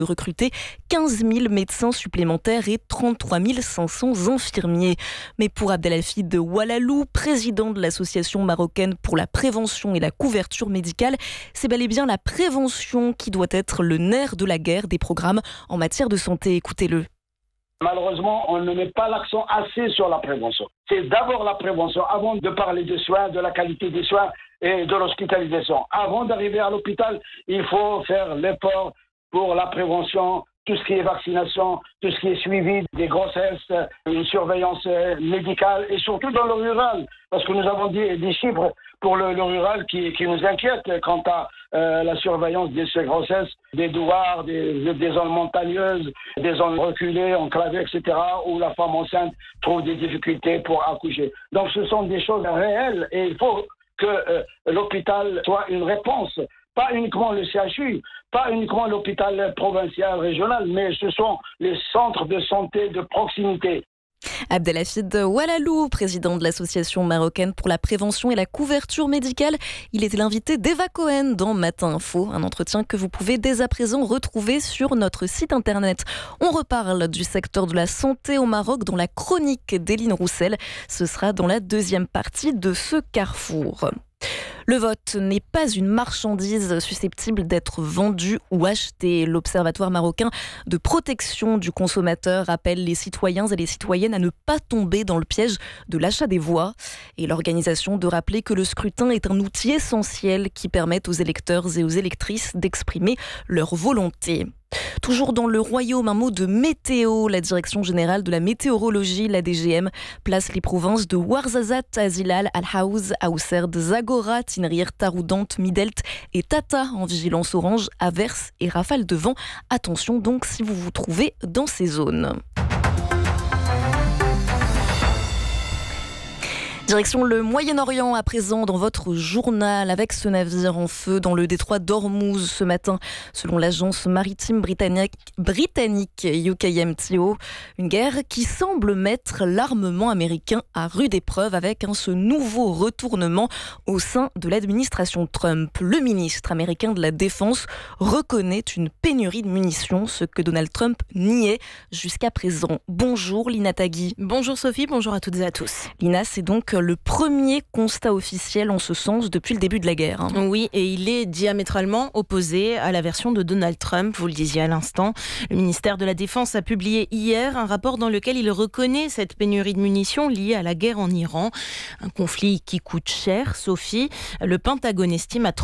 de recruter 15 000 médecins supplémentaires et 33 500 infirmiers. Mais pour Abdelhafid Oualalou, président de l'Association marocaine pour la prévention et la couverture médicale, c'est bel et bien la prévention qui doit être le nerf de la guerre des programmes en matière de santé. Écoutez-le. Malheureusement, on ne met pas l'accent assez sur la prévention. C'est d'abord la prévention, avant de parler des soins, de la qualité des soins et de l'hospitalisation. Avant d'arriver à l'hôpital, il faut faire l'effort pour la prévention, tout ce qui est vaccination, tout ce qui est suivi des grossesses, une surveillance médicale et surtout dans le rural. Parce que nous avons des chiffres pour le rural qui nous inquiètent quant à la surveillance de ces grossesses, des douars, des zones montagneuses, des zones reculées, enclavées, etc., où la femme enceinte trouve des difficultés pour accoucher. Donc ce sont des choses réelles et il faut que l'hôpital soit une réponse. Pas uniquement le CHU, pas uniquement l'hôpital provincial, régional, mais ce sont les centres de santé de proximité. Abdelhafid Oualalou, président de l'Association marocaine pour la prévention et la couverture médicale. Il était l'invité d'Eva Cohen dans Matin Info, un entretien que vous pouvez dès à présent retrouver sur notre site internet. On reparle du secteur de la santé au Maroc dans la chronique d'Éline Roussel. Ce sera dans la deuxième partie de ce carrefour. Le vote n'est pas une marchandise susceptible d'être vendue ou achetée. L'Observatoire marocain de protection du consommateur appelle les citoyens et les citoyennes à ne pas tomber dans le piège de l'achat des voix. Et l'organisation de rappeler que le scrutin est un outil essentiel qui permet aux électeurs et aux électrices d'exprimer leur volonté. Toujours dans le royaume, un mot de météo. La Direction générale de la météorologie, la DGM, place les provinces de Ouarzazate, Azilal, Al-Haouz, Aousserd, Zagora, Tinrir, Taroudant, Midelt et Tata en vigilance orange, averses et rafales de vent. Attention donc si vous vous trouvez dans ces zones. Direction le Moyen-Orient à présent dans votre journal avec ce navire en feu dans le détroit d'Ormuz ce matin selon l'agence maritime britannique UKMTO. Une guerre qui semble mettre l'armement américain à rude épreuve avec ce nouveau retournement au sein de l'administration Trump. Le ministre américain de la Défense reconnaît une pénurie de munitions, ce que Donald Trump niait jusqu'à présent. Bonjour Lina Tagui. Bonjour Sophie, bonjour à toutes et à tous. Lina, c'est donc le premier constat officiel en ce sens depuis le début de la guerre. Oui, et il est diamétralement opposé à la version de Donald Trump, vous le disiez à l'instant. Le ministère de la Défense a publié hier un rapport dans lequel il reconnaît cette pénurie de munitions liée à la guerre en Iran. Un conflit qui coûte cher, Sophie. Le Pentagone estime à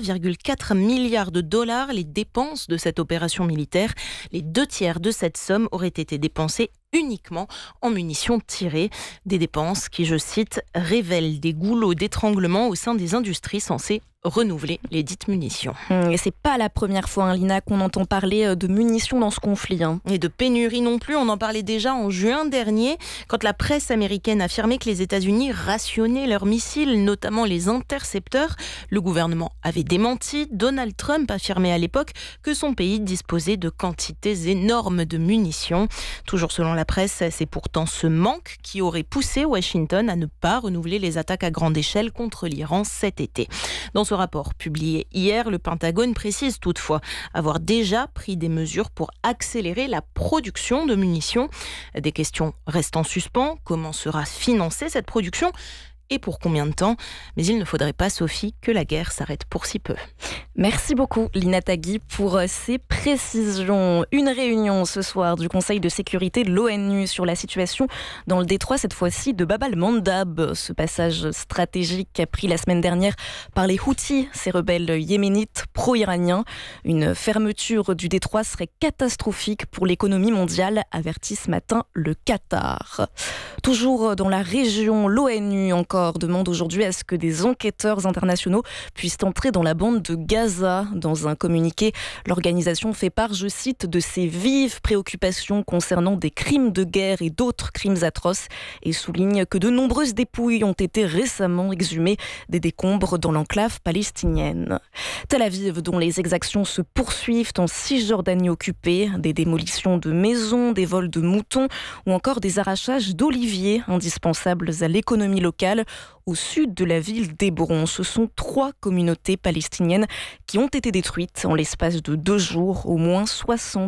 33,4 milliards de dollars les dépenses de cette opération militaire. Les 2/3 de cette somme auraient été dépensés uniquement en munitions tirées. Des dépenses qui, je cite, révèlent des goulots d'étranglement au sein des industries censées renouveler les dites munitions. Et c'est pas la première fois, Lina, qu'on entend parler de munitions dans ce conflit. Et de pénurie non plus, on en parlait déjà en juin dernier, quand la presse américaine affirmait que les États-Unis rationnaient leurs missiles, notamment les intercepteurs. Le gouvernement avait démenti. Donald Trump affirmait à l'époque que son pays disposait de quantités énormes de munitions. Toujours selon la presse, c'est pourtant ce manque qui aurait poussé Washington à ne pas renouveler les attaques à grande échelle contre l'Iran cet été. Dans ce rapport publié hier, le Pentagone précise toutefois avoir déjà pris des mesures pour accélérer la production de munitions. Des questions restent en suspens. Comment sera financée cette production ? Et pour combien de temps ? Mais il ne faudrait pas, Sophie, que la guerre s'arrête pour si peu. Merci beaucoup, Lina Tagui, pour ces précisions. Une réunion ce soir du Conseil de sécurité de l'ONU sur la situation dans le détroit, cette fois-ci de Bab al-Mandab. Ce passage stratégique pris la semaine dernière par les Houthis, ces rebelles yéménites pro-iraniens. Une fermeture du détroit serait catastrophique pour l'économie mondiale, avertit ce matin le Qatar. Toujours dans la région, l'ONU encore demande aujourd'hui à ce que des enquêteurs internationaux puissent entrer dans la bande de Gaza. Dans un communiqué, l'organisation fait part, je cite, de ses vives préoccupations concernant des crimes de guerre et d'autres crimes atroces et souligne que de nombreuses dépouilles ont été récemment exhumées des décombres dans l'enclave palestinienne. Tel Aviv, dont les exactions se poursuivent en Cisjordanie occupée, des démolitions de maisons, des vols de moutons ou encore des arrachages d'oliviers indispensables à l'économie locale. Au sud de la ville d'Hébron, ce sont 3 communautés palestiniennes qui ont été détruites en l'espace de 2 jours. Au moins 60